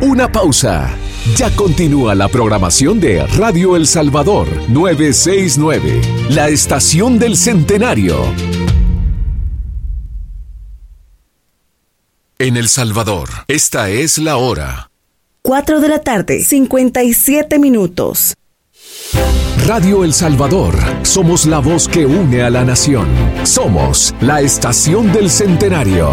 una pausa. Ya continúa la programación de Radio El Salvador 969, la estación del centenario. En El Salvador, esta es la hora. 4 de la tarde, 57 minutos. Radio El Salvador, somos la voz que une a la nación. Somos la estación del centenario.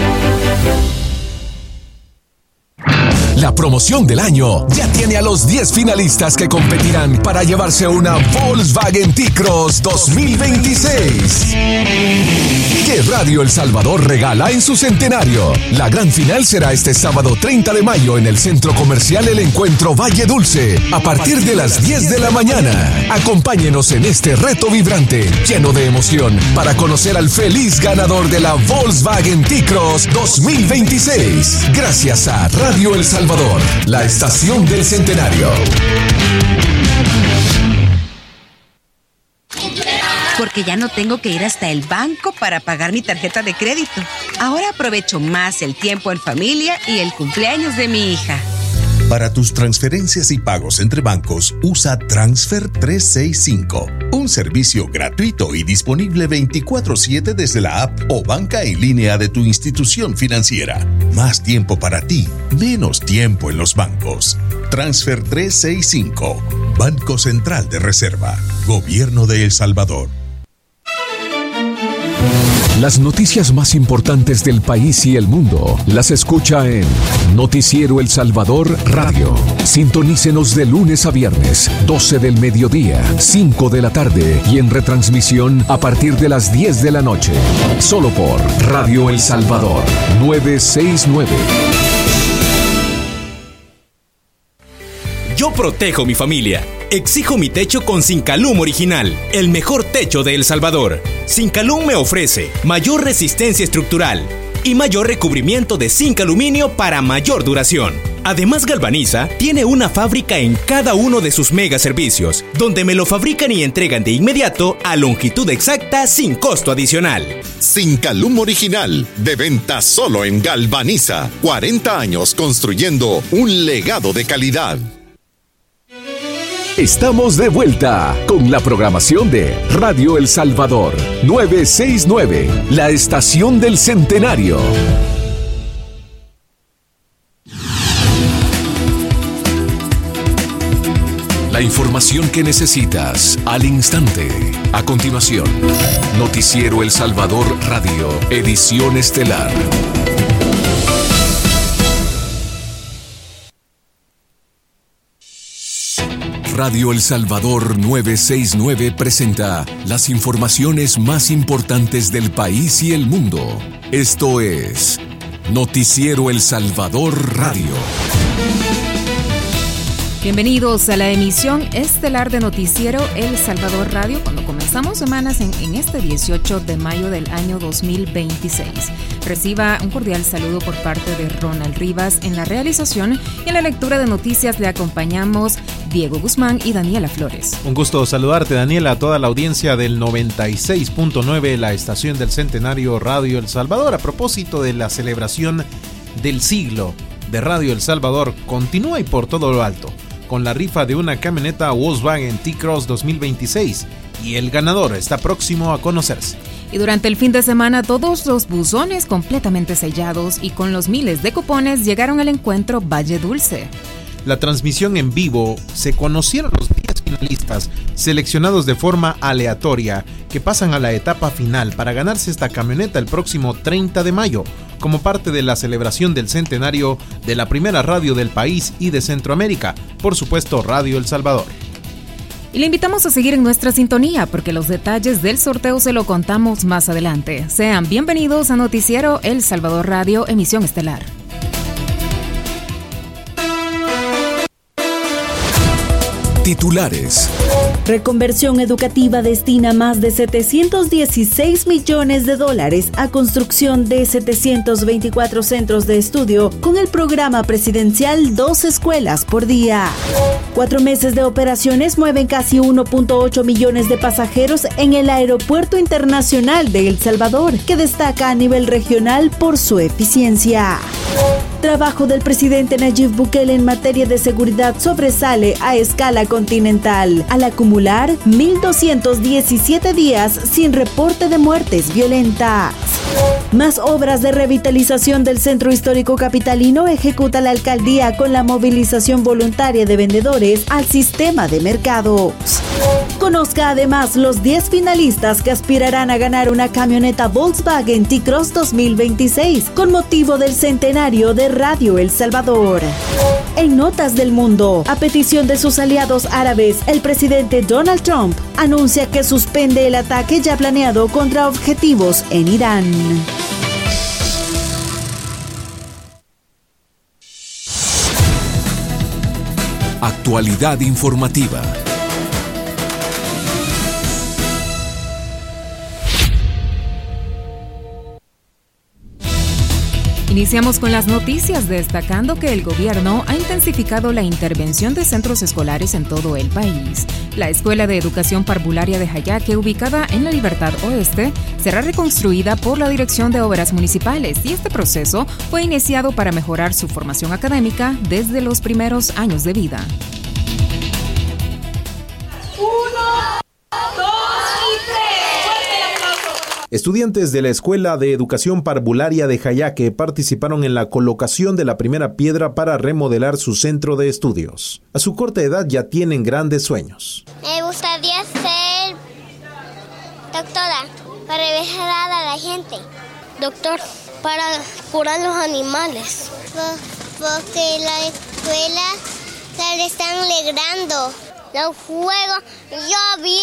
La promoción del año ya tiene a los 10 finalistas que competirán para llevarse una Volkswagen T-Cross 2026. Que Radio El Salvador regala en su centenario. La gran final será este sábado 30 de mayo en el Centro Comercial El Encuentro Valle Dulce, a partir de las 10 de la mañana. Acompáñenos en este reto vibrante, lleno de emoción, para conocer al feliz ganador de la Volkswagen T-Cross 2026. Gracias a Radio El Salvador, la estación del centenario. Porque ya no tengo que ir hasta el banco para pagar mi tarjeta de crédito. Ahora aprovecho más el tiempo en familia y el cumpleaños de mi hija. Para tus transferencias y pagos entre bancos, usa Transfer 365, un servicio gratuito y disponible 24/7 desde la app o banca en línea de tu institución financiera. Más tiempo para ti, menos tiempo en los bancos. Transfer 365, Banco Central de Reserva, Gobierno de El Salvador. Las noticias más importantes del país y el mundo las escucha en Noticiero El Salvador Radio. Sintonícenos de lunes a viernes, 12 del mediodía, 5 de la tarde y en retransmisión a partir de las 10 de la noche. Solo por Radio El Salvador 969. Yo protejo mi familia. Exijo mi techo con Sincalum Original, el mejor techo de El Salvador. Sincalum me ofrece mayor resistencia estructural y mayor recubrimiento de zinc aluminio para mayor duración. Además, Galvaniza tiene una fábrica en cada uno de sus mega servicios, donde me lo fabrican y entregan de inmediato a longitud exacta sin costo adicional. Sincalum Original, de venta solo en Galvaniza. 40 años construyendo un legado de calidad. Estamos de vuelta con la programación de Radio El Salvador 969, la estación del centenario. La información que necesitas al instante. A continuación, Noticiero El Salvador Radio, edición estelar. Radio El Salvador 969 presenta las informaciones más importantes del país y el mundo. Esto es Noticiero El Salvador Radio. Bienvenidos a la emisión estelar de Noticiero El Salvador Radio, cuando comenzamos semanas en este 18 de mayo del año 2026. Reciba un cordial saludo por parte de Ronald Rivas en la realización, y en la lectura de noticias le acompañamos Diego Guzmán y Daniela Flores. Un gusto saludarte, Daniela, a toda la audiencia del 96.9, la estación del centenario Radio El Salvador. A propósito de la celebración del siglo de Radio El Salvador, continúa y por todo lo alto, con la rifa de una camioneta Volkswagen T-Cross 2026, y el ganador está próximo a conocerse. Y durante el fin de semana, todos los buzones completamente sellados y con los miles de cupones llegaron al encuentro Valle Dulce. La transmisión en vivo, se conocieron los 10 finalistas seleccionados de forma aleatoria que pasan a la etapa final para ganarse esta camioneta el próximo 30 de mayo, como parte de la celebración del centenario de la primera radio del país y de Centroamérica, por supuesto Radio El Salvador. Y le invitamos a seguir en nuestra sintonía, porque los detalles del sorteo se lo contamos más adelante. Sean bienvenidos a Noticiero El Salvador Radio, emisión estelar. Titulares. Reconversión Educativa destina más de $716 millones a construcción de 724 centros de estudio con el programa presidencial 2 escuelas por día. 4 meses de operaciones mueven casi 1.8 millones de pasajeros en el Aeropuerto Internacional de El Salvador, que destaca a nivel regional por su eficiencia. trabajo del presidente Nayib Bukele en materia de seguridad sobresale a escala continental, al acumular 1.217 días sin reporte de muertes violentas. Más obras de revitalización del centro histórico capitalino ejecuta la alcaldía con la movilización voluntaria de vendedores al sistema de mercados. Conozca además los 10 finalistas que aspirarán a ganar una camioneta Volkswagen T-Cross 2026 con motivo del centenario de Radio El Salvador. En notas del mundo, a petición de sus aliados árabes, el presidente Donald Trump anuncia que suspende el ataque ya planeado contra objetivos en Irán. Actualidad informativa. Iniciamos con las noticias destacando que el gobierno ha intensificado la intervención de centros escolares en todo el país. La Escuela de Educación Parvularia de Jayaque, ubicada en la Libertad Oeste, será reconstruida por la Dirección de Obras Municipales y este proceso fue iniciado para mejorar su formación académica desde los primeros años de vida. 1, 2 y 3. Estudiantes de la Escuela de Educación Parvularia de Jayaque participaron en la colocación de la primera piedra para remodelar su centro de estudios. A su corta edad ya tienen grandes sueños. Me gustaría ser doctora para ayudar a la gente. Doctor, para curar los animales. Porque la escuela se le están alegrando. Los juegos, yo vi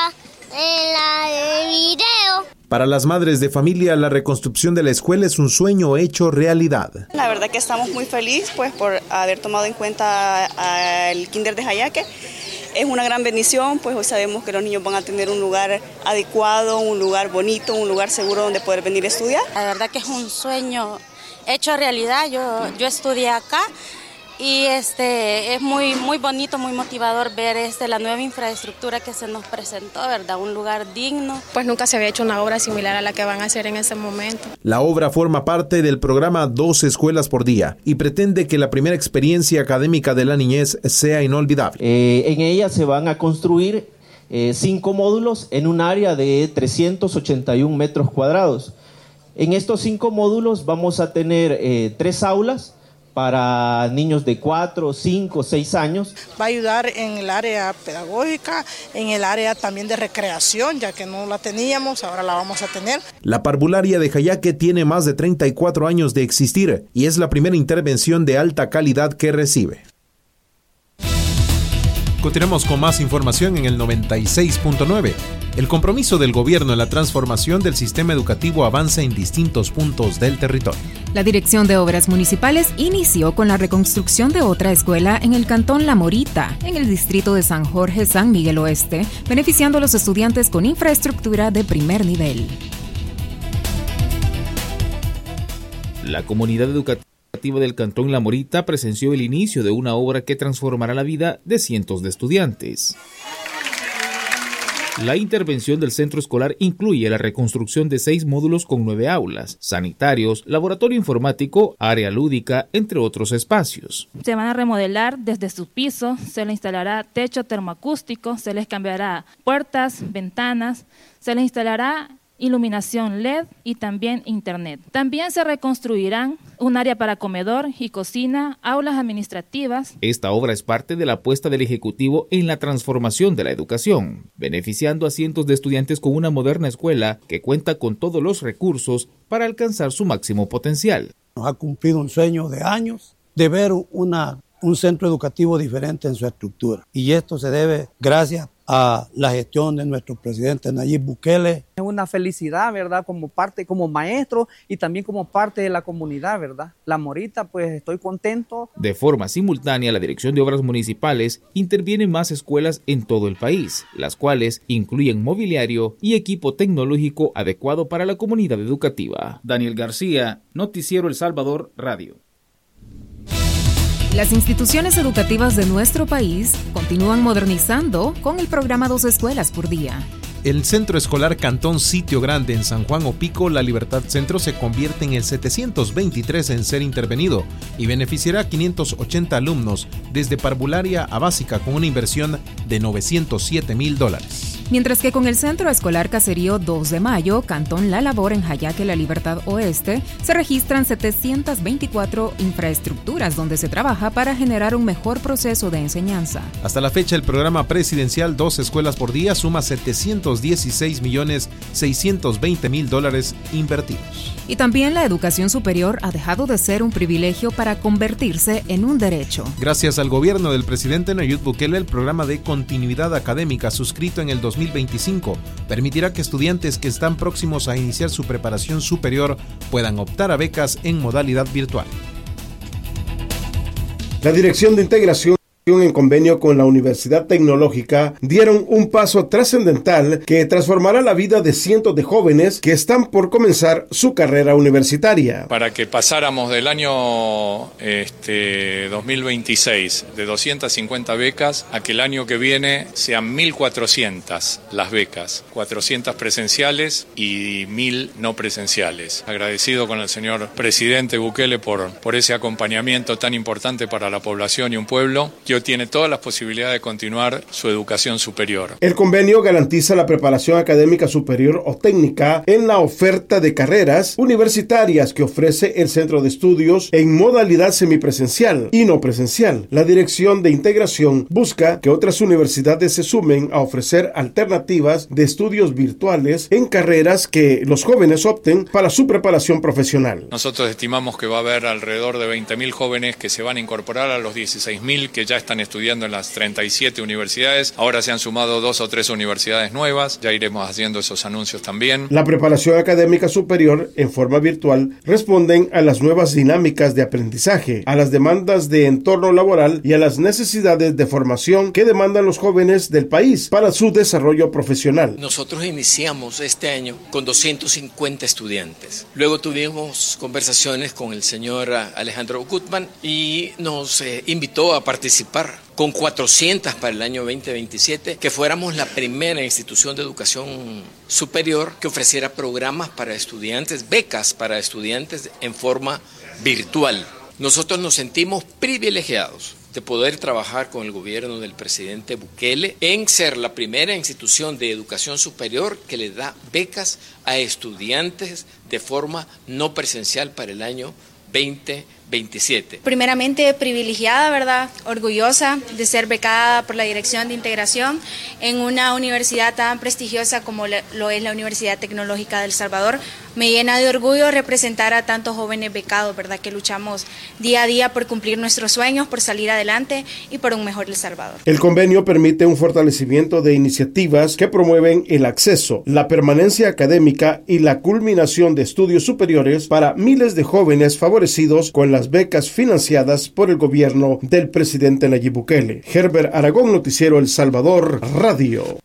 el video. Para las madres de familia, la reconstrucción de la escuela es un sueño hecho realidad. La verdad que estamos muy felices por haber tomado en cuenta al Kinder de Jayaque. Es una gran bendición, pues hoy sabemos que los niños van a tener un lugar adecuado, un lugar bonito, un lugar seguro donde poder venir a estudiar. La verdad que es un sueño hecho realidad. Yo estudié acá. Y es muy bonito, muy motivador ver la nueva infraestructura que se nos presentó, ¿verdad? Un lugar digno. Pues nunca se había hecho una obra similar a la que van a hacer en ese momento. La obra forma parte del programa 2 escuelas por día y pretende que la primera experiencia académica de la niñez sea inolvidable. En ella se van a construir 5 módulos en un área de 381 metros cuadrados. En estos 5 módulos vamos a tener 3 aulas para niños de 4, 5, 6 años. Va a ayudar en el área pedagógica, en el área también de recreación, ya que no la teníamos, ahora la vamos a tener. La Parvularia de Jayaque tiene más de 34 años de existir y es la primera intervención de alta calidad que recibe. Continuamos con más información en el 96.9. El compromiso del gobierno en la transformación del sistema educativo avanza en distintos puntos del territorio. La Dirección de Obras Municipales inició con la reconstrucción de otra escuela en el cantón La Morita, en el distrito de San Jorge, San Miguel Oeste, beneficiando a los estudiantes con infraestructura de primer nivel. La comunidad educativa del Cantón La Morita presenció el inicio de una obra que transformará la vida de cientos de estudiantes. La intervención del centro escolar incluye la reconstrucción de 6 módulos con 9 aulas, sanitarios, laboratorio informático, área lúdica, entre otros espacios. Se van a remodelar desde su piso, se le instalará techo termoacústico, se les cambiará puertas, ventanas, se les instalará iluminación LED y también internet. También se reconstruirán un área para comedor y cocina, aulas administrativas. Esta obra es parte de la apuesta del Ejecutivo en la transformación de la educación, beneficiando a cientos de estudiantes con una moderna escuela que cuenta con todos los recursos para alcanzar su máximo potencial. Nos ha cumplido un sueño de años de ver un centro educativo diferente en su estructura. Y esto se debe gracias a la gestión de nuestro presidente Nayib Bukele. Es una felicidad, ¿verdad? Como maestro y también como parte de la comunidad, ¿verdad? La Morita, pues estoy contento. De forma simultánea, la Dirección de Obras Municipales interviene en más escuelas en todo el país, las cuales incluyen mobiliario y equipo tecnológico adecuado para la comunidad educativa. Daniel García, Noticiero El Salvador Radio. Las instituciones educativas de nuestro país continúan modernizando con el programa 2 escuelas por día. El Centro Escolar Cantón Sitio Grande en San Juan Opico, La Libertad Centro, se convierte en el 723 en ser intervenido y beneficiará a 580 alumnos desde parvularia a básica con una inversión de $907,000. Mientras que con el Centro Escolar Caserío 2 de Mayo, Cantón La Labor en Jayaque, La Libertad Oeste, se registran 724 infraestructuras donde se trabaja para generar un mejor proceso de enseñanza. Hasta la fecha, el programa presidencial 2 escuelas por día suma $716,620,000 invertidos. Y también la educación superior ha dejado de ser un privilegio para convertirse en un derecho. Gracias al gobierno del presidente Nayib Bukele, el programa de continuidad académica suscrito en el 2025 permitirá que estudiantes que están próximos a iniciar su preparación superior puedan optar a becas en modalidad virtual. La Dirección de Integración, en convenio con la Universidad Tecnológica, dieron un paso trascendental que transformará la vida de cientos de jóvenes que están por comenzar su carrera universitaria. Para que pasáramos del año 2026 de 250 becas a que el año que viene sean 1.400 las becas, 400 presenciales y 1.000 no presenciales. Agradecido con el señor presidente Bukele por ese acompañamiento tan importante para la población y un pueblo que tiene todas las posibilidades de continuar su educación superior. El convenio garantiza la preparación académica superior o técnica en la oferta de carreras universitarias que ofrece el Centro de Estudios en modalidad semipresencial y no presencial. La Dirección de Integración busca que otras universidades se sumen a ofrecer alternativas de estudios virtuales en carreras que los jóvenes opten para su preparación profesional. Nosotros estimamos que va a haber alrededor de 20.000 jóvenes que se van a incorporar a los 16.000 que ya están estudiando en las 37 universidades. Ahora se han sumado 2 o 3 universidades nuevas. Ya iremos haciendo esos anuncios también. La preparación académica superior en forma virtual responden a las nuevas dinámicas de aprendizaje, a las demandas de entorno laboral y a las necesidades de formación que demandan los jóvenes del país para su desarrollo profesional. Nosotros iniciamos este año con 250 estudiantes. Luego tuvimos conversaciones con el señor Alejandro Gutman y nos invitó a participar con 400 para el año 2027, que fuéramos la primera institución de educación superior que ofreciera programas para estudiantes, becas para estudiantes en forma virtual. Nosotros nos sentimos privilegiados de poder trabajar con el gobierno del presidente Bukele en ser la primera institución de educación superior que le da becas a estudiantes de forma no presencial para el año 2027. Primeramente privilegiada, ¿verdad? Orgullosa de ser becada por la Dirección de Integración en una universidad tan prestigiosa como lo es la Universidad Tecnológica de El Salvador. Me llena de orgullo representar a tantos jóvenes becados, ¿verdad? Que luchamos día a día por cumplir nuestros sueños, por salir adelante y por un mejor El Salvador. El convenio permite un fortalecimiento de iniciativas que promueven el acceso, la permanencia académica y la culminación de estudios superiores para miles de jóvenes favorecidos con las becas financiadas por el gobierno del presidente Nayib Bukele. Herbert Aragón, Noticiero El Salvador Radio.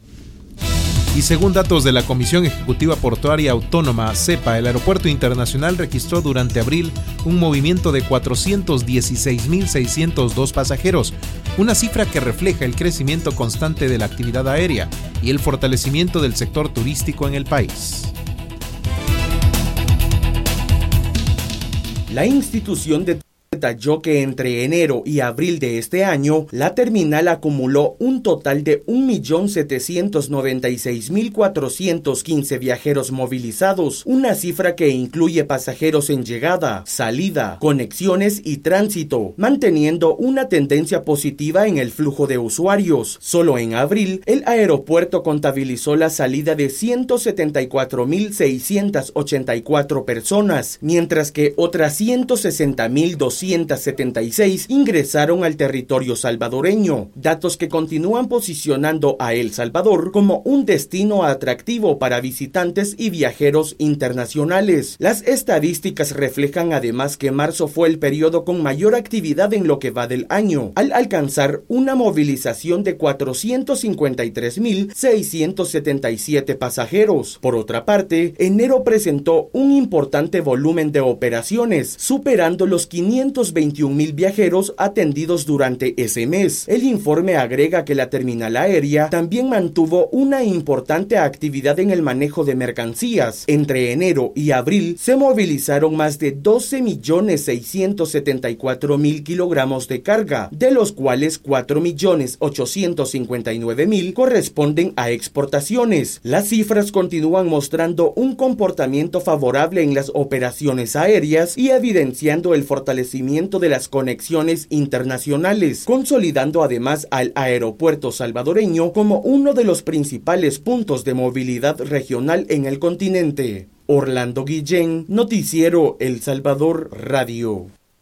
Y según datos de la Comisión Ejecutiva Portuaria Autónoma, CEPA, el Aeropuerto Internacional registró durante abril un movimiento de 416,602 pasajeros, una cifra que refleja el crecimiento constante de la actividad aérea y el fortalecimiento del sector turístico en el país. La institución detalló que entre enero y abril de este año, la terminal acumuló un total de 1.796.415 viajeros movilizados, una cifra que incluye pasajeros en llegada, salida, conexiones y tránsito, manteniendo una tendencia positiva en el flujo de usuarios. Solo en abril, el aeropuerto contabilizó la salida de 174.684 personas, mientras que otras 160.276 ingresaron al territorio salvadoreño, datos que continúan posicionando a El Salvador como un destino atractivo para visitantes y viajeros internacionales. Las estadísticas reflejan además que marzo fue el periodo con mayor actividad en lo que va del año, al alcanzar una movilización de 453.677 pasajeros. Por otra parte, enero presentó un importante volumen de operaciones, superando los 500 221,000 viajeros atendidos durante ese mes. El informe agrega que la terminal aérea también mantuvo una importante actividad en el manejo de mercancías. Entre enero y abril se movilizaron más de 12,674,000 kilogramos de carga, de los cuales 4,859,000 corresponden a exportaciones. Las cifras continúan mostrando un comportamiento favorable en las operaciones aéreas y evidenciando el fortalecimiento de las conexiones internacionales, consolidando además al aeropuerto salvadoreño como uno de los principales puntos de movilidad regional en el continente. Orlando Guillén, Noticiero El Salvador Radio.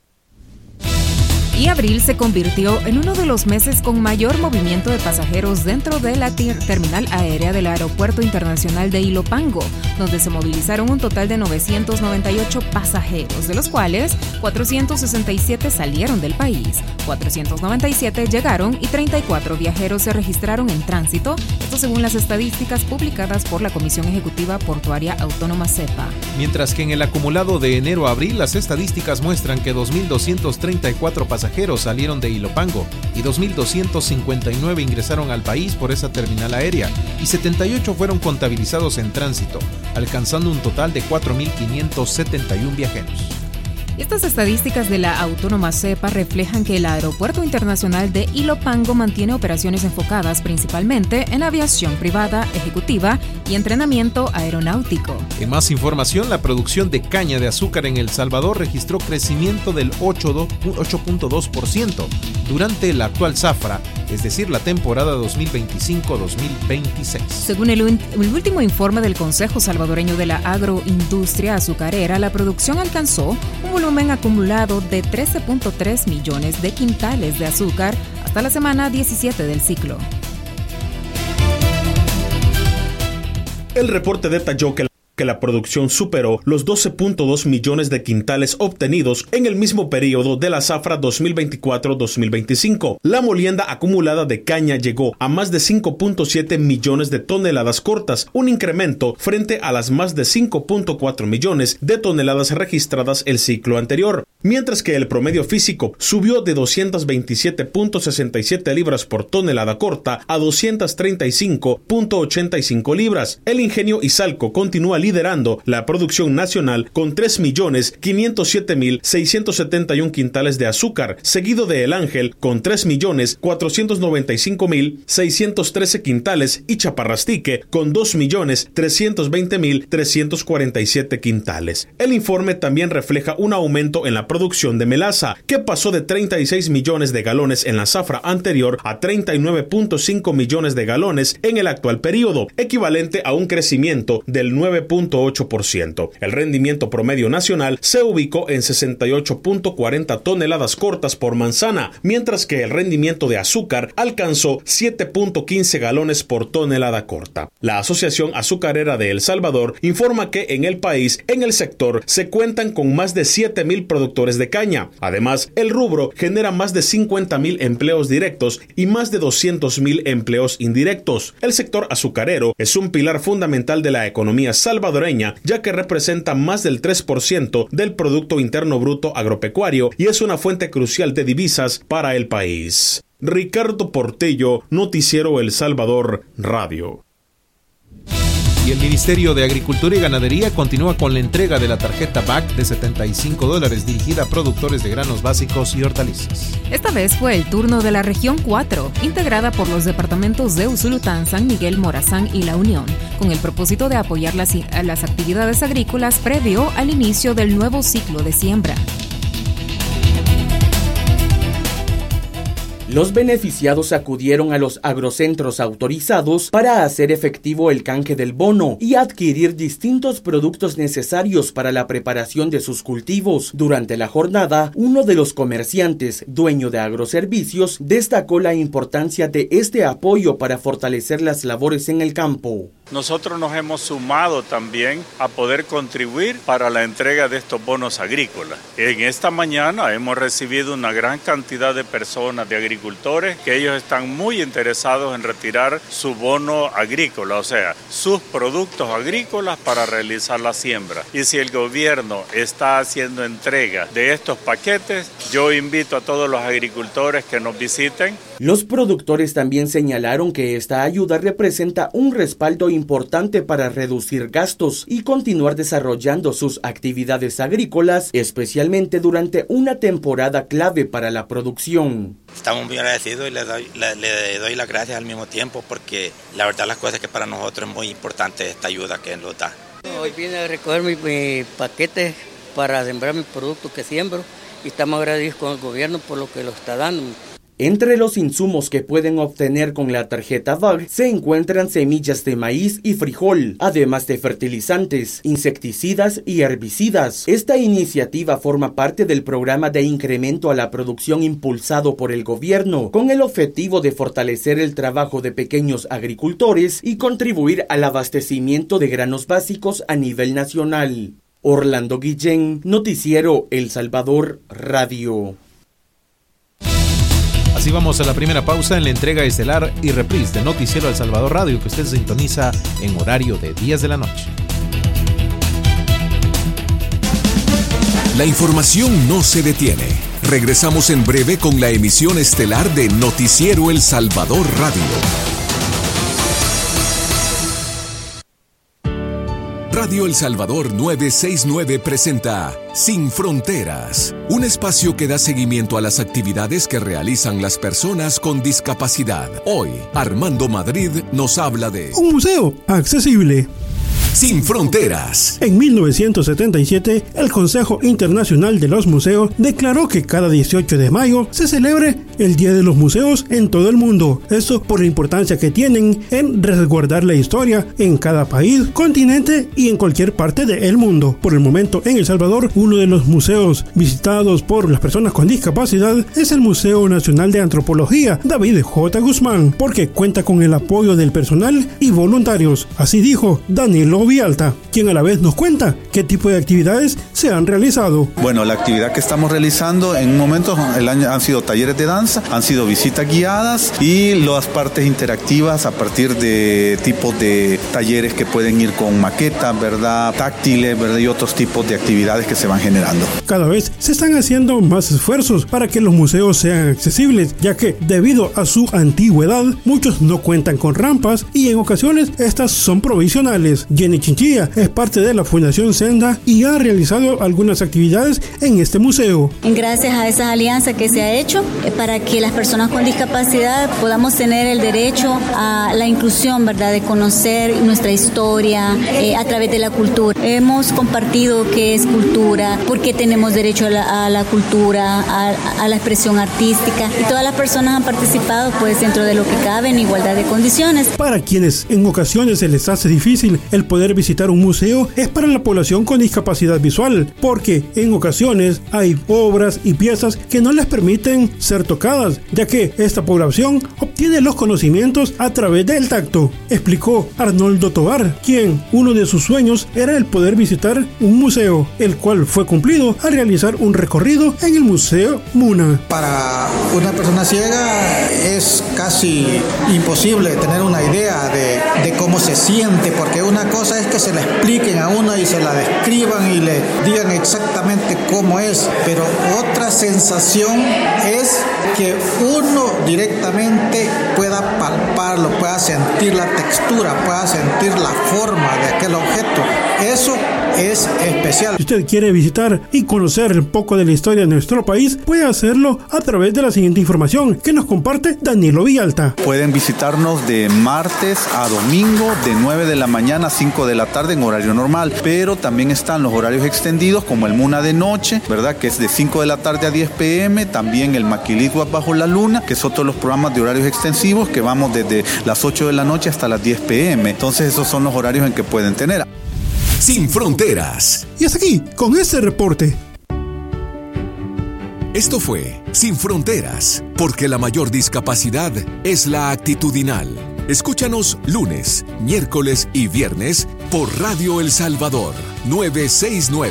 Y abril se convirtió en uno de los meses con mayor movimiento de pasajeros dentro de la terminal aérea del Aeropuerto Internacional de Ilopango, donde se movilizaron un total de 998 pasajeros, de los cuales 467 salieron del país, 497 llegaron y 34 viajeros se registraron en tránsito, esto según las estadísticas publicadas por la Comisión Ejecutiva Portuaria Autónoma CEPA. Mientras que en el acumulado de enero a abril las estadísticas muestran que 2,234 pasajeros salieron de Ilopango y 2,259 ingresaron al país por esa terminal aérea y 78 fueron contabilizados en tránsito, alcanzando un total de 4,571 viajeros. Estas estadísticas de la Autónoma CEPA reflejan que el Aeropuerto Internacional de Ilopango mantiene operaciones enfocadas principalmente en aviación privada, ejecutiva y entrenamiento aeronáutico. En más información, la producción de caña de azúcar en El Salvador registró crecimiento del 8.2% durante la actual zafra, es decir, la temporada 2025-2026. Según el último informe del Consejo Salvadoreño de la Agroindustria Azucarera, la producción alcanzó un volumen acumulado de 13.3 millones de quintales de azúcar hasta la semana 17 del ciclo. El reporte detalló que la producción superó los 12.2 millones de quintales obtenidos en el mismo periodo de la zafra 2024-2025. La molienda acumulada de caña llegó a más de 5.7 millones de toneladas cortas, un incremento frente a las más de 5.4 millones de toneladas registradas el ciclo anterior, mientras que el promedio físico subió de 227.67 libras por tonelada corta a 235.85 libras. El ingenio Izalco continúa liderando la producción nacional con 3.507.671 quintales de azúcar, seguido de El Ángel con 3.495.613 quintales y Chaparrastique con 2.320.347 quintales. El informe también refleja un aumento en la producción de melaza, que pasó de 36 millones de galones en la zafra anterior a 39.5 millones de galones en el actual periodo, equivalente a un crecimiento del 9.8%. El rendimiento promedio nacional se ubicó en 68.40 toneladas cortas por manzana, mientras que el rendimiento de azúcar alcanzó 7.15 galones por tonelada corta. La Asociación Azucarera de El Salvador informa que en el país, en el sector, se cuentan con más de 7,000 productores de caña. Además, el rubro genera más de 50,000 empleos directos y más de 200,000 empleos indirectos. El sector azucarero es un pilar fundamental de la economía salvadoreña, ya que representa más del 3% del Producto Interno Bruto agropecuario y es una fuente crucial de divisas para el país. Ricardo Portillo, Noticiero El Salvador Radio. Y el Ministerio de Agricultura y Ganadería continúa con la entrega de la tarjeta BAC de $75 dirigida a productores de granos básicos y hortalizas. Esta vez fue el turno de la región 4, integrada por los departamentos de Usulután, San Miguel, Morazán y La Unión, con el propósito de apoyar las actividades agrícolas previo al inicio del nuevo ciclo de siembra. Los beneficiados acudieron a los agrocentros autorizados para hacer efectivo el canje del bono y adquirir distintos productos necesarios para la preparación de sus cultivos. Durante la jornada, uno de los comerciantes, dueño de agroservicios, destacó la importancia de este apoyo para fortalecer las labores en el campo. Nosotros nos hemos sumado también a poder contribuir para la entrega de estos bonos agrícolas. En esta mañana hemos recibido una gran cantidad de personas, de agricultores, que ellos están muy interesados en retirar su bono agrícola, o sea, sus productos agrícolas para realizar la siembra. Y si el gobierno está haciendo entrega de estos paquetes, yo invito a todos los agricultores que nos visiten. Los productores también señalaron que esta ayuda representa un respaldo importante para reducir gastos y continuar desarrollando sus actividades agrícolas, especialmente durante una temporada clave para la producción. Estamos muy agradecidos y le doy las gracias al mismo tiempo, porque la verdad las cosas que para nosotros es muy importante esta ayuda que nos da. Hoy vine a recoger mi paquete para sembrar mi producto que siembro y estamos agradecidos con el gobierno por lo que lo está dando. Entre los insumos que pueden obtener con la tarjeta VAG se encuentran semillas de maíz y frijol, además de fertilizantes, insecticidas y herbicidas. Esta iniciativa forma parte del programa de incremento a la producción impulsado por el gobierno, con el objetivo de fortalecer el trabajo de pequeños agricultores y contribuir al abastecimiento de granos básicos a nivel nacional. Orlando Guillén, Noticiero El Salvador Radio. Así vamos a la primera pausa en la entrega estelar y reprise de Noticiero El Salvador Radio, que usted sintoniza en horario de 10 de la noche. La información no se detiene. Regresamos en breve con la emisión estelar de Noticiero El Salvador Radio. Radio El Salvador 969 presenta Sin Fronteras, un espacio que da seguimiento a las actividades que realizan las personas con discapacidad. Hoy, Armando Madrid nos habla de un museo accesible. Sin Fronteras. En 1977, el Consejo Internacional de los Museos declaró que cada 18 de mayo se celebre el Día de los Museos en todo el mundo. Esto por la importancia que tienen en resguardar la historia en cada país, continente y en cualquier parte del mundo. Por el momento, en El Salvador, uno de los museos visitados por las personas con discapacidad es el Museo Nacional de Antropología David J. Guzmán, porque cuenta con el apoyo del personal y voluntarios. Así dijo Danilo Villalta, quien a la vez nos cuenta qué tipo de actividades se han realizado. Bueno, la actividad que estamos realizando en un momento han sido talleres de danza, han sido visitas guiadas y las partes interactivas a partir de tipos de talleres que pueden ir con maquetas, ¿verdad? Táctiles, ¿verdad? Y otros tipos de actividades que se van generando. Cada vez se están haciendo más esfuerzos para que los museos sean accesibles, ya que debido a su antigüedad, muchos no cuentan con rampas y en ocasiones estas son provisionales. Jenny Chinchilla es parte de la Fundación Senda y ha realizado algunas actividades en este museo. Gracias a esa alianza que se ha hecho para que las personas con discapacidad podamos tener el derecho a la inclusión, ¿verdad? De conocer nuestra historia a través de la cultura. Hemos compartido qué es cultura, por qué tenemos derecho a la cultura, a la expresión artística, y todas las personas han participado pues dentro de lo que cabe en igualdad de condiciones. Para quienes en ocasiones se les hace difícil el poder visitar un museo es para la población con discapacidad visual, porque en ocasiones hay obras y piezas que no les permiten ser tocadas, ya que esta población obtiene los conocimientos a través del tacto, explicó Arnoldo Tobar, quien uno de sus sueños era el poder visitar un museo, el cual fue cumplido al realizar un recorrido en el Museo Muna. Para una persona ciega es casi imposible tener una idea de cómo se siente, porque una cosa es que se la expliquen a uno y se la describan y le digan exactamente cómo es, pero otra sensación es que uno directamente pueda palparlo, pueda sentir la textura, pueda sentir la forma de aquel objeto. Eso es especial. Si usted quiere visitar y conocer un poco de la historia de nuestro país, puede hacerlo a través de la siguiente información que nos comparte Danilo Villalta. Pueden visitarnos de martes a domingo de 9 de la mañana a 5 de la tarde en horario normal, pero también están los horarios extendidos como el Muna de noche, ¿verdad? Que es de 5 de la tarde a 10 p.m., también el Maquilicua bajo la luna, que son todos los programas de horarios extensivos que vamos desde las 8 de la noche hasta las 10 p.m. Entonces esos son los horarios en que pueden tener. Sin Fronteras. Y hasta aquí con este reporte. Esto fue Sin Fronteras, porque la mayor discapacidad es la actitudinal. Escúchanos lunes, miércoles y viernes por Radio El Salvador 969.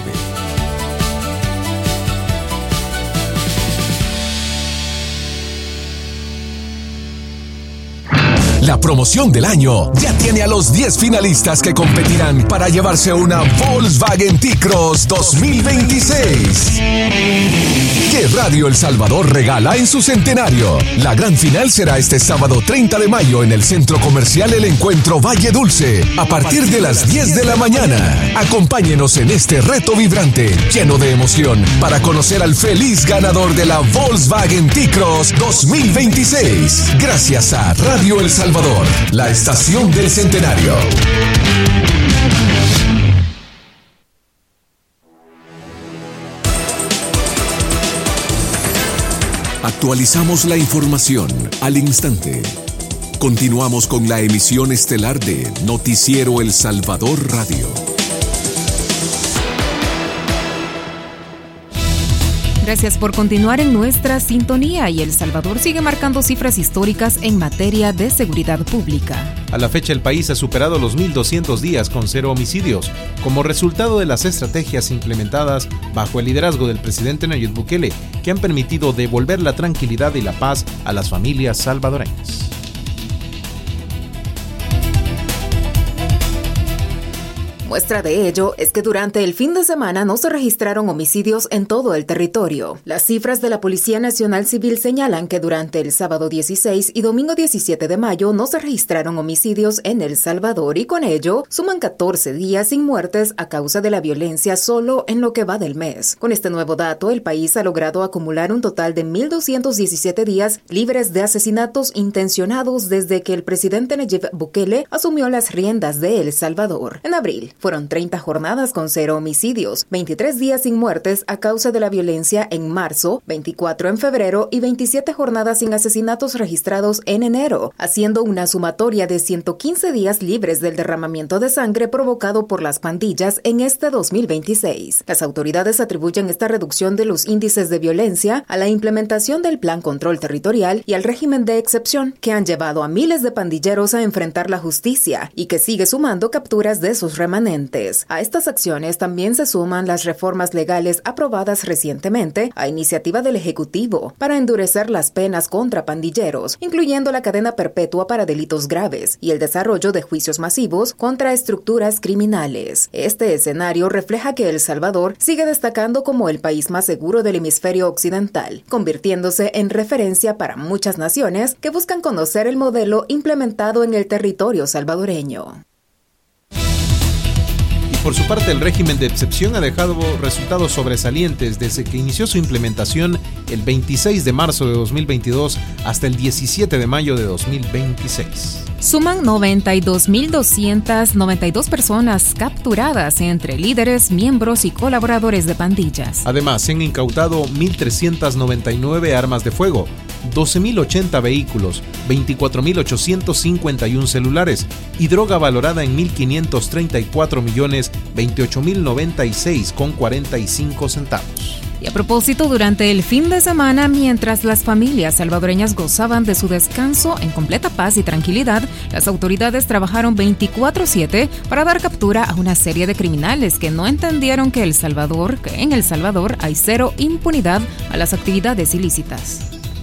La promoción del año ya tiene a los 10 finalistas que competirán para llevarse una Volkswagen T-Cross 2026. Que Radio El Salvador regala en su centenario. La gran final será este sábado 30 de mayo en el Centro Comercial El Encuentro Valle Dulce, a partir de las 10 de la mañana. Acompáñenos en este reto vibrante, lleno de emoción, para conocer al feliz ganador de la Volkswagen T-Cross 2026. Gracias a Radio El Salvador, la estación del centenario. Actualizamos la información al instante. Continuamos con la emisión estelar de Noticiero El Salvador Radio. Gracias por continuar en nuestra sintonía y El Salvador sigue marcando cifras históricas en materia de seguridad pública. A la fecha el país ha superado los 1.200 días con 0 homicidios, como resultado de las estrategias implementadas bajo el liderazgo del presidente Nayib Bukele, que han permitido devolver la tranquilidad y la paz a las familias salvadoreñas. Muestra de ello es que durante el fin de semana no se registraron homicidios en todo el territorio. Las cifras de la Policía Nacional Civil señalan que durante el sábado 16 y domingo 17 de mayo no se registraron homicidios en El Salvador y con ello suman 14 días sin muertes a causa de la violencia solo en lo que va del mes. Con este nuevo dato, el país ha logrado acumular un total de 1.217 días libres de asesinatos intencionados desde que el presidente Nayib Bukele asumió las riendas de El Salvador. En abril, fueron 30 jornadas con 0 homicidios, 23 días sin muertes a causa de la violencia en marzo, 24 en febrero y 27 jornadas sin asesinatos registrados en enero, haciendo una sumatoria de 115 días libres del derramamiento de sangre provocado por las pandillas en este 2026. Las autoridades atribuyen esta reducción de los índices de violencia a la implementación del Plan Control Territorial y al régimen de excepción que han llevado a miles de pandilleros a enfrentar la justicia y que sigue sumando capturas de sus remanentes. A estas acciones también se suman las reformas legales aprobadas recientemente a iniciativa del Ejecutivo para endurecer las penas contra pandilleros, incluyendo la cadena perpetua para delitos graves y el desarrollo de juicios masivos contra estructuras criminales. Este escenario refleja que El Salvador sigue destacando como el país más seguro del hemisferio occidental, convirtiéndose en referencia para muchas naciones que buscan conocer el modelo implementado en el territorio salvadoreño. Por su parte, el régimen de excepción ha dejado resultados sobresalientes desde que inició su implementación el 26 de marzo de 2022 hasta el 17 de mayo de 2026. Suman 92.292 personas capturadas entre líderes, miembros y colaboradores de pandillas. Además, se han incautado 1.399 armas de fuego, 12.080 vehículos, 24.851 celulares y droga valorada en 1.534.028.096,45 centavos. Y a propósito, durante el fin de semana, mientras las familias salvadoreñas gozaban de su descanso en completa paz y tranquilidad, las autoridades trabajaron 24/7 para dar captura a una serie de criminales que no entendieron que en El Salvador hay cero impunidad a las actividades ilícitas.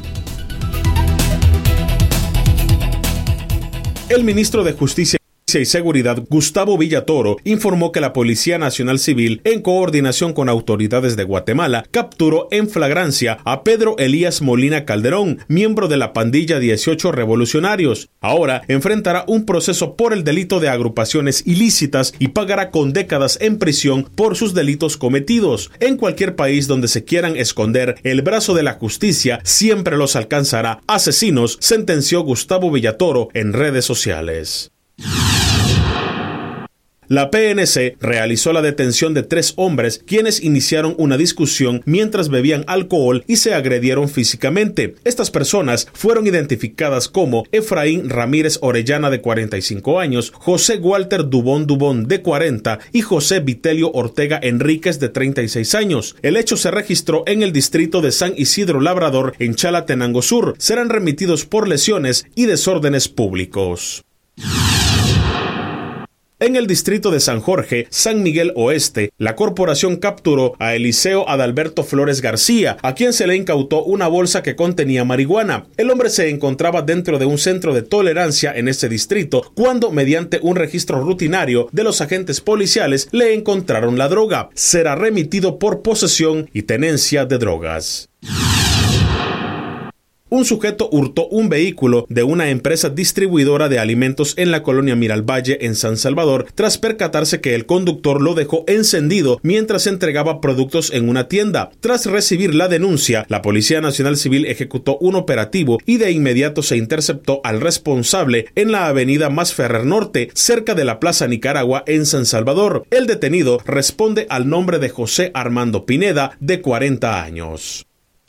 El ministro de Justicia y Seguridad, Gustavo Villatoro, informó que la Policía Nacional Civil, en coordinación con autoridades de Guatemala, capturó en flagrancia a Pedro Elías Molina Calderón, miembro de la pandilla 18 Revolucionarios. Ahora enfrentará un proceso por el delito de agrupaciones ilícitas y pagará con décadas en prisión por sus delitos cometidos. En cualquier país donde se quieran esconder el brazo de la justicia, siempre los alcanzará. Asesinos, sentenció Gustavo Villatoro en redes sociales. La PNC realizó la detención de 3 hombres quienes iniciaron una discusión mientras bebían alcohol y se agredieron físicamente. Estas personas fueron identificadas como Efraín Ramírez Orellana, de 45 años, José Walter Dubón de 40 y José Vitelio Ortega Enríquez, de 36 años. El hecho se registró en el distrito de San Isidro Labrador, en Chalatenango Sur. Serán remitidos por lesiones y desórdenes públicos. En el distrito de San Jorge, San Miguel Oeste, la corporación capturó a Eliseo Adalberto Flores García, a quien se le incautó una bolsa que contenía marihuana. El hombre se encontraba dentro de un centro de tolerancia en ese distrito cuando, mediante un registro rutinario de los agentes policiales, le encontraron la droga. Será remitido por posesión y tenencia de drogas. Un sujeto hurtó un vehículo de una empresa distribuidora de alimentos en la colonia Miralvalle, en San Salvador, tras percatarse que el conductor lo dejó encendido mientras entregaba productos en una tienda. Tras recibir la denuncia, la Policía Nacional Civil ejecutó un operativo y de inmediato se interceptó al responsable en la avenida Masferrer Norte, cerca de la Plaza Nicaragua, en San Salvador. El detenido responde al nombre de José Armando Pineda, de 40 años.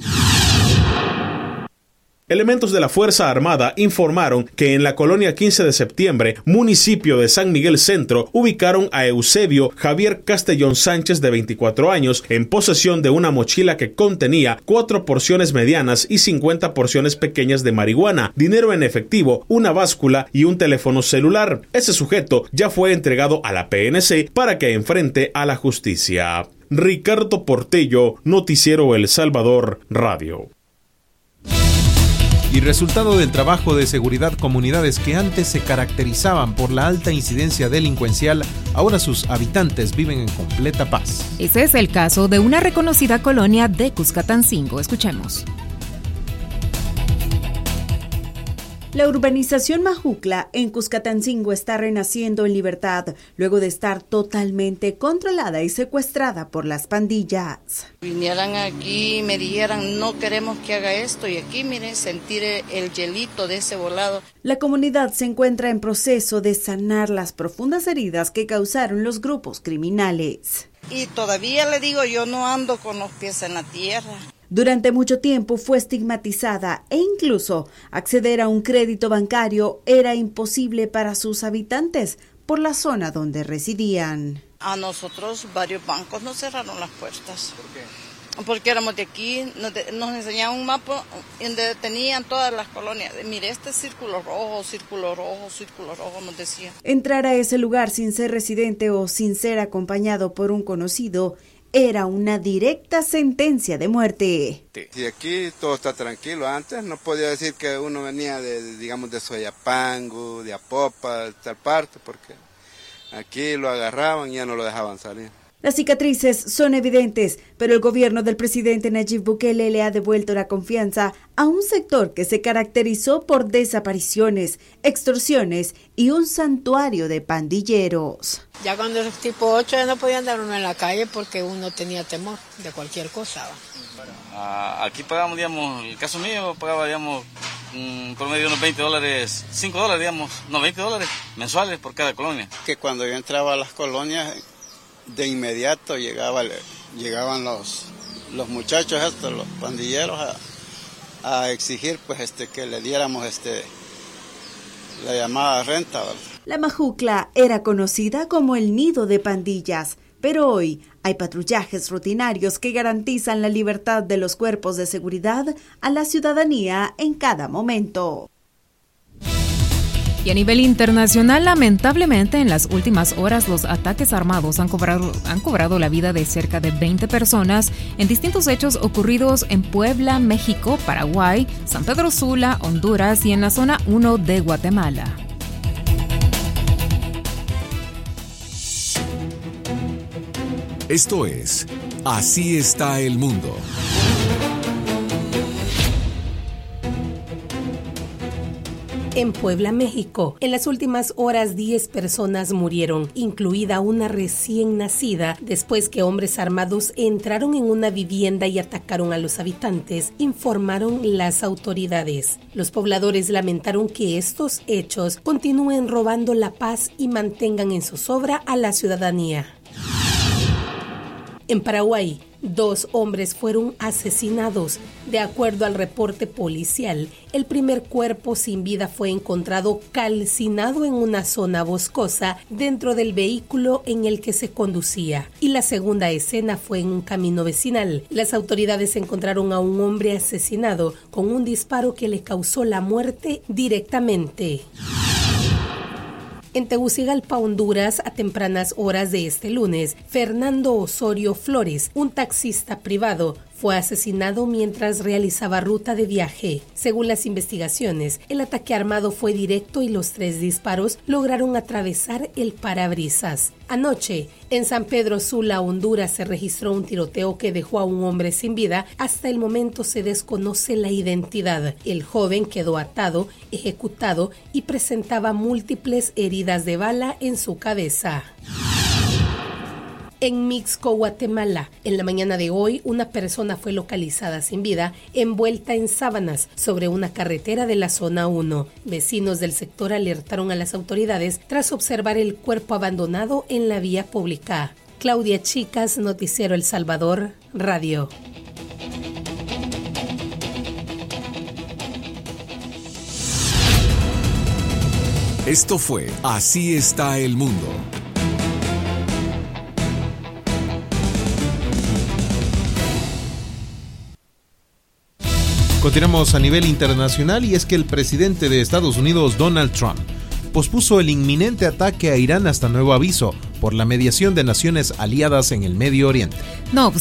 Elementos de la Fuerza Armada informaron que en la colonia 15 de septiembre, municipio de San Miguel Centro, ubicaron a Eusebio Javier Castellón Sánchez, de 24 años, en posesión de una mochila que contenía 4 porciones medianas y 50 porciones pequeñas de marihuana, dinero en efectivo, una báscula y un teléfono celular. Ese sujeto ya fue entregado a la PNC para que enfrente a la justicia. Ricardo Portillo, Noticiero El Salvador Radio. Y resultado del trabajo de seguridad, comunidades que antes se caracterizaban por la alta incidencia delincuencial, ahora sus habitantes viven en completa paz. Ese es el caso de una reconocida colonia de Cuscatancingo. Escuchemos. La urbanización Majucla en Cuscatancingo está renaciendo en libertad luego de estar totalmente controlada y secuestrada por las pandillas. Vinieran aquí y me dijeran no queremos que haga esto y aquí miren sentir el hielito de ese volado. La comunidad se encuentra en proceso de sanar las profundas heridas que causaron los grupos criminales. Y todavía le digo yo no ando con los pies en la tierra. Durante mucho tiempo fue estigmatizada e incluso acceder a un crédito bancario era imposible para sus habitantes por la zona donde residían. A nosotros varios bancos nos cerraron las puertas. ¿Por qué? Porque éramos de aquí, nos enseñaban un mapa donde tenían todas las colonias. Mire, este círculo rojo, nos decían. Entrar a ese lugar sin ser residente o sin ser acompañado por un conocido era una directa sentencia de muerte. Y aquí todo está tranquilo. Antes no podía decir que uno venía de Soyapango, de Apopa, de tal parte, porque aquí lo agarraban y ya no lo dejaban salir. Las cicatrices son evidentes, pero el gobierno del presidente Nayib Bukele le ha devuelto la confianza a un sector que se caracterizó por desapariciones, extorsiones y un santuario de pandilleros. Ya cuando es tipo 8 ya no podía andar uno en la calle porque uno tenía temor de cualquier cosa. Aquí pagamos, digamos, el caso mío pagaba, digamos, por medio de unos $20, $5, digamos, no, $20 mensuales por cada colonia. Que cuando yo entraba a las colonias, de inmediato llegaban los muchachos estos, los pandilleros, a exigir pues que le diéramos la llamada renta, ¿verdad? La Majucla era conocida como el nido de pandillas, pero hoy hay patrullajes rutinarios que garantizan la libertad de los cuerpos de seguridad a la ciudadanía en cada momento. Y a nivel internacional, lamentablemente, en las últimas horas, los ataques armados han cobrado la vida de cerca de 20 personas en distintos hechos ocurridos en Puebla, México, Paraguay, San Pedro Sula, Honduras y en la zona 1 de Guatemala. Esto es Así está el mundo. En Puebla, México, en las últimas horas 10 personas murieron, incluida una recién nacida, después que hombres armados entraron en una vivienda y atacaron a los habitantes, informaron las autoridades. Los pobladores lamentaron que estos hechos continúen robando la paz y mantengan en zozobra a la ciudadanía. En Paraguay, 2 hombres fueron asesinados. De acuerdo al reporte policial, el primer cuerpo sin vida fue encontrado calcinado en una zona boscosa dentro del vehículo en el que se conducía. Y la segunda escena fue en un camino vecinal. Las autoridades encontraron a un hombre asesinado con un disparo que le causó la muerte directamente. En Tegucigalpa, Honduras, a tempranas horas de este lunes, Fernando Osorio Flores, un taxista privado, fue asesinado mientras realizaba ruta de viaje. Según las investigaciones, el ataque armado fue directo y los 3 disparos lograron atravesar el parabrisas. Anoche, en San Pedro Sula, Honduras, se registró un tiroteo que dejó a un hombre sin vida. Hasta el momento se desconoce la identidad. El joven quedó atado, ejecutado y presentaba múltiples heridas de bala en su cabeza. En Mixco, Guatemala, en la mañana de hoy, una persona fue localizada sin vida, envuelta en sábanas, sobre una carretera de la zona 1. Vecinos del sector alertaron a las autoridades tras observar el cuerpo abandonado en la vía pública. Claudia Chicas, Noticiero El Salvador, Radio. Esto fue Así está el mundo. Continuamos a nivel internacional y es que el presidente de Estados Unidos, Donald Trump, pospuso el inminente ataque a Irán hasta nuevo aviso por la mediación de naciones aliadas en el Medio Oriente. No